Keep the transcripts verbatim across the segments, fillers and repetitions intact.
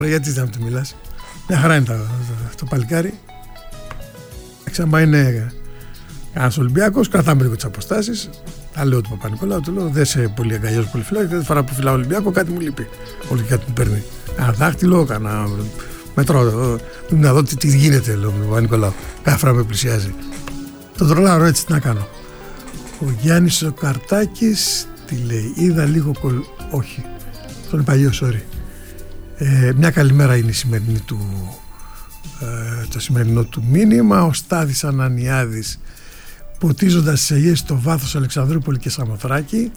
Γιατί δεν του μιλάς? Μια χαρά είναι το, το, το παλικάρι. Ξάμα είναι ένας Ολυμπιακός, κρατάμε λίγο τις αποστάσεις. Τα λέω του Παπα-Νικολάου, του λέω δεν σε πολύ αγκαλιάζω πολύ φυλάκι. Κάθε φορά που φυλάω Ολυμπιακό κάτι μου λείπει. Όλη κάτι μου παίρνει. Ένα δάχτυλο, κάνα μετρό. Να δω τι, τι γίνεται, λέω με Παπα-Νικολάου. Κάθε φορά που πλησιάζει. Τον τρολάρω έτσι, τι να κάνω. Ο Γιάννης ο Καρτάκης, τι λέει, είδα λίγο κολ... Όχι, τον είναι παλιό, sorry. Ε, μια καλημέρα είναι η σημερινή του, ε, το σημερινό του μήνυμα. Ο Στάδης Ανανιάδης, ποτίζοντας τις αιγές στο βάθος Αλεξανδρούπολη και Σαμοθράκη.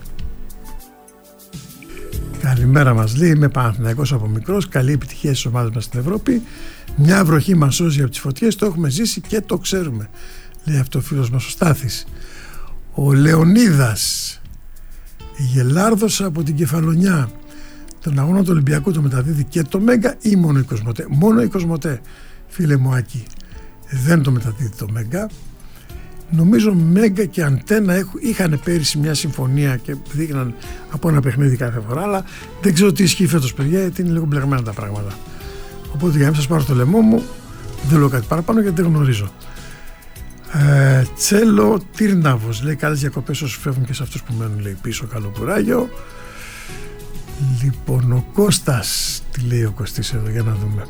Καλημέρα μας λέει, είμαι Παναθηναϊκός από μικρός, καλή επιτυχία στις ομάδες μας στην Ευρώπη. Μια βροχή μας σώζει από τις φωτιές, το έχουμε ζήσει και το ξέρουμε, λέει αυτό ο φίλος μας ο Στάθης. Ο Λεωνίδας, Γελάρδος από την Κεφαλονιά, τον αγώνα του Ολυμπιακού το μεταδίδει και το Μέγκα ή μόνο η Κοσμοτέ? Μόνο η Κοσμοτέ, φίλε μου Άκη, δεν το μεταδίδει το Μέγκα. Νομίζω Μέγκα και Αντένα είχαν πέρυσι μια συμφωνία και δείχναν από ένα παιχνίδι κάθε φορά, αλλά δεν ξέρω τι ισχύει φέτος, παιδιά, γιατί είναι λίγο μπλεγμένα τα πράγματα. Οπότε για να μην σας πάρω το λαιμό μου, δεν λέω κάτι παραπάνω γιατί δεν γνωρίζω. Ε, Τσέλο Τύρναβος λέει, καλές διακοπές όσους φεύγουν και σε αυτούς που μένουν, λέει, πίσω, καλό κουράγιο. Λοιπόν, ο Κώστας, τι λέει ο Κωστής εδώ, για να δούμε.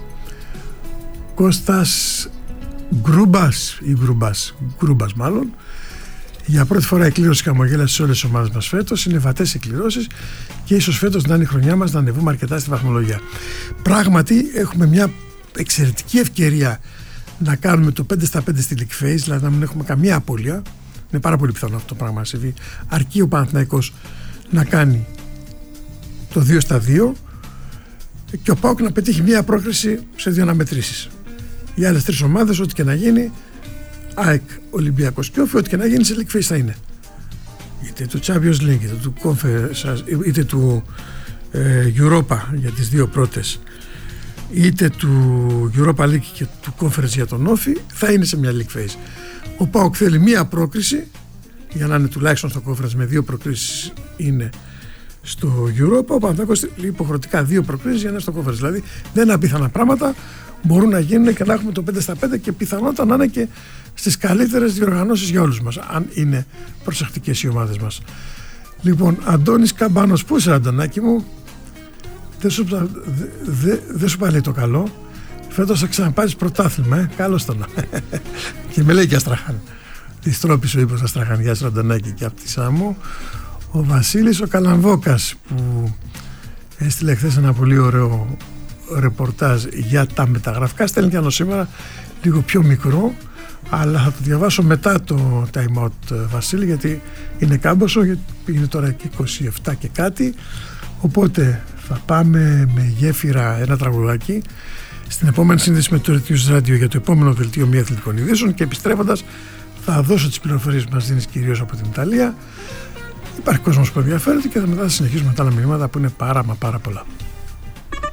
Κώστας Γκρούμπας ή Γκρούμπας, Γκρούμπας μάλλον. Για πρώτη φορά η κλήρωση χαμογέλασε σε όλες τις ομάδες μας φέτος. Είναι βατές οι κληρώσεις και ίσως φέτος να είναι η χρονιά μας να ανεβούμε αρκετά στη βαθμολογία. Πράγματι έχουμε μια εξαιρετική ευκαιρία να κάνουμε το πέντε στα πέντε στη League Phase, δηλαδή να μην έχουμε καμία απώλεια. Είναι πάρα πολύ πιθανό αυτό το πράγμα να συμβεί. Αρκεί ο Παναθηναϊκός να κάνει το δύο στα δύο και ο ΠΑΟΚ να πετύχει μια πρόκριση σε δύο αναμετρήσεις. Οι άλλες τρεις ομάδες, ό,τι και να γίνει, ΑΕΚ, Ολυμπιακός και Όφη, ό,τι και να γίνει σε League Phase θα είναι. Είτε του Champions League, είτε του Conference, είτε του ε, Europa για τις δύο πρώτες, είτε του Europa League και του Conference για τον Όφη, θα είναι σε μια League Phase. Ο ΠΑΟΚ θέλει μία πρόκριση για να είναι τουλάχιστον στο Conference, με δύο προκρίσεις είναι στο Europa. Ο Παναθηναϊκός υποχρεωτικά δύο προκρίσεις για να είναι στο Conference. Δηλαδή δεν είναι απίθανα πράγματα, μπορούν να γίνουν και να έχουμε το πέντε στα πέντε και πιθανότατα να είναι και στις καλύτερες διοργανώσεις για όλους μας, αν είναι προσεκτικές οι ομάδες μας. Λοιπόν, Αντώνης Καμπάνος, πού είσαι Αντωνάκη μου? Δεν σου, δε, δε, δε σου πάει το καλό. Φέτος θα ξαναπάρεις πρωτάθλημα, ε. Καλώς το να. Και με λέει και Αστραχάν. Τη στρόπη ο ύπος Αστραχάν, γεια σου Αντωνάκη και από τη Σάμμο. Ο Βασίλης ο Καλαμβόκας που έστειλε χθες ένα πολύ ωραίο ρεπορτάζ για τα μεταγραφικά. Στέλνει και άλλο σήμερα λίγο πιο μικρό, αλλά θα το διαβάσω μετά το time out, Βασίλη, γιατί είναι κάμποσο, γιατί πήγαινε τώρα και είκοσι επτά και κάτι. Οπότε θα πάμε με γέφυρα ένα τραγουδάκι στην επόμενη σύνδεση με το Ρετιούς Radio για το επόμενο δελτίο μη αθλητικών ειδήσεων και επιστρέφοντας θα δώσω τις πληροφορίες που μας δίνεις κυρίως από την Ιταλία. Υπάρχει κόσμος που ενδιαφέρεται και μετά θα συνεχίσουμε τα άλλα μηνύματα που είναι πάρα μα πάρα πολλά.